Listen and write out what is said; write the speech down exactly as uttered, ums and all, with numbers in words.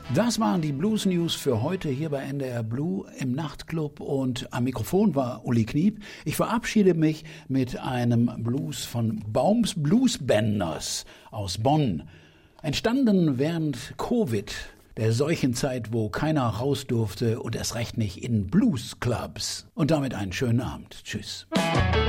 Das waren die Blues News für heute hier bei N D R Blue im Nachtclub und am Mikrofon war Uli Kniep. Ich verabschiede mich mit einem Blues von Baums Bluesbänders aus Bonn. Entstanden während Covid, der Seuchenzeit, wo keiner raus durfte und erst recht nicht in Bluesclubs. Und damit einen schönen Abend. Tschüss.